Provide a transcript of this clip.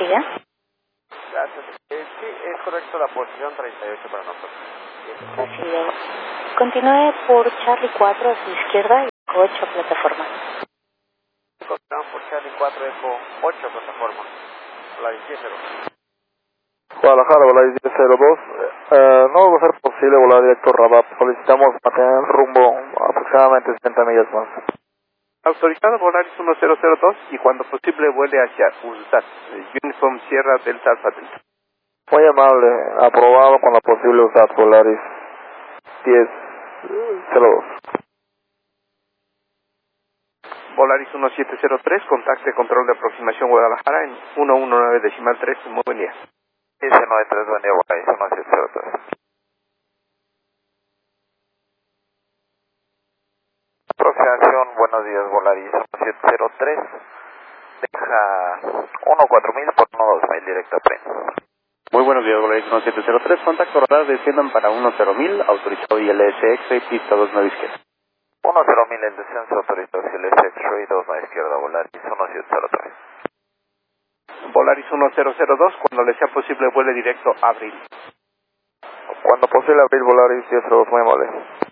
día. Gracias. Sí, es correcto la posición 38 para nosotros. Así es. Continúe por Charlie 4 a su izquierda y 8 plataforma. Continuamos por Charlie 4 Eco 8 plataforma. Volaris 10-02. Guadalajara, Volaris 10-02. No va a ser posible volar directo a Rabat. Solicitamos mantener el rumbo aproximadamente 60 millas más. Autorizado Volaris 1002 y cuando posible vuele hacia USDAT, Uniform Sierra Delta Alpha Delta. Muy amable, aprobado con la posible USDAT Volaris 10-02. Volaris 1703, contacte control de aproximación Guadalajara en 119.3, muy buen día. 1093, buen día, Volaris 1703. Aproximación, buenos días, Volaris 1703. Deja 14000 por 12000 directo a Pren. Muy buenos días, Volaris 1703. Contacto radar, desciendan para 10.000, autorizado ILS pista 29 izquierda. 10.000 en descenso, autorizado ILS X-Ray 29 izquierda, Volaris 1703. Volaris 1002, cuando le sea posible vuele directo a Abril. Cuando posible, Abril, Volaris 1002, muy amable.